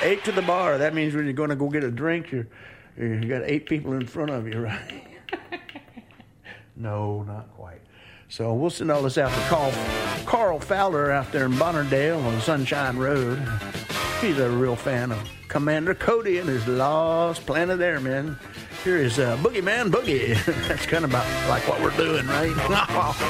8 to the bar. That means when you're going to go get a drink, you got 8 people in front of you, right? No, not quite. So we'll send all this out to Carl Fowler out there in Bonnerdale on Sunshine Road. He's a real fan of Commander Cody and his Lost Planet Airmen. Here is Boogeyman Boogie. That's kind of about like what we're doing, right?